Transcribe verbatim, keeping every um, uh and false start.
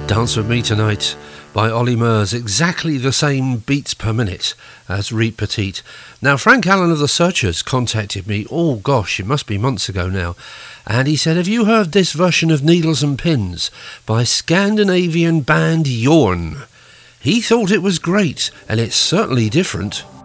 Dance With Me Tonight by Ollie Murs, exactly the same beats per minute as Reet Petite. Now, Frank Allen of The Searchers contacted me, oh gosh, it must be months ago now, and he said, have you heard this version of Needles and Pins by Scandinavian band Yorn? He thought it was great, and it's certainly different.